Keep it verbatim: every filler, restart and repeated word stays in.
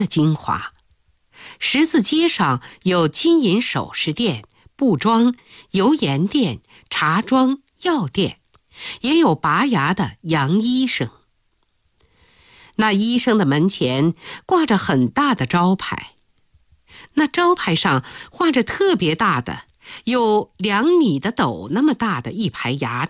的精华。十字街上有金银首饰店、布庄、油盐店、茶庄、药店，也有拔牙的杨医生。那医生的门前挂着很大的招牌，那招牌上画着特别大的，有两米的斗那么大的一排牙